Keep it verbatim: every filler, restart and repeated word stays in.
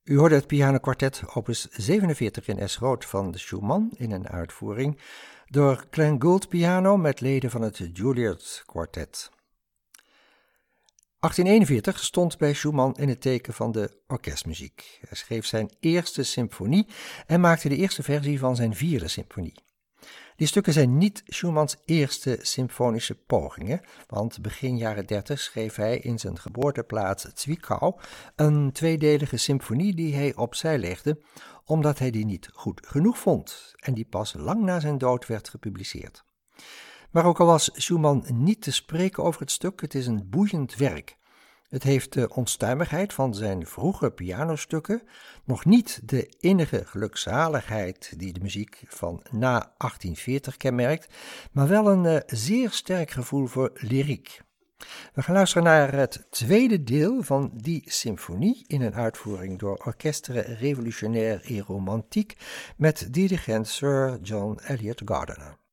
U hoorde het pianokwartet opus zevenenveertig in S-groot van Schumann in een uitvoering door Glenn Gould piano met leden van het Juilliard kwartet. achttien eenenveertig stond bij Schumann in het teken van de orkestmuziek. Hij schreef zijn eerste symfonie en maakte de eerste versie van zijn vierde symfonie. Die stukken zijn niet Schumanns eerste symfonische pogingen, want begin jaren dertig schreef hij in zijn geboorteplaats Zwickau een tweedelige symfonie die hij opzij legde, omdat hij die niet goed genoeg vond en die pas lang na zijn dood werd gepubliceerd. Maar ook al was Schumann niet te spreken over het stuk, het is een boeiend werk. Het heeft de onstuimigheid van zijn vroege pianostukken, nog niet de innige gelukzaligheid die de muziek van na achttien veertig kenmerkt, maar wel een uh, zeer sterk gevoel voor lyriek. We gaan luisteren naar het tweede deel van die symfonie in een uitvoering door Orchestre Révolutionnaire et Romantique met dirigent Sir John Eliot Gardiner.